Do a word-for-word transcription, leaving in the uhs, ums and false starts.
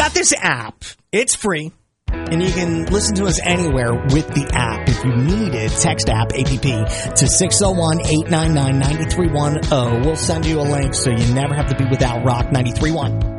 got this app. It's free. And you can listen to us anywhere with the app. If you need it, text app, A P P, to six oh one, eight nine nine, nine three one oh. We'll send you a link so you never have to be without Rock ninety-three point one.